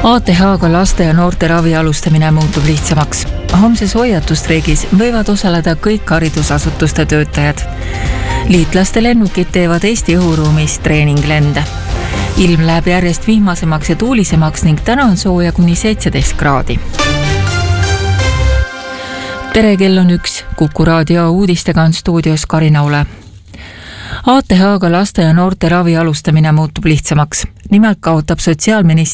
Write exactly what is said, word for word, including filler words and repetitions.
A T H-ga laste ja noorte ravi alustamine muutub lihtsamaks. Homses hoiatustreigis võivad osaleda kõik haridusasutuste töötajad. Liitlaste lennukid teevad Eesti õhuruumis treeninglende. Ilm läheb järjest vihmasemaks ja tuulisemaks ning täna on sooja kuni seitseteist kraadi. Tere, kell on üks. Kuku raadio uudistega on stuudios Karina Ule. A T H-ga laste ja noorte ravi alustamine muutub lihtsamaks. Nimelt kaotab sotsiaalminister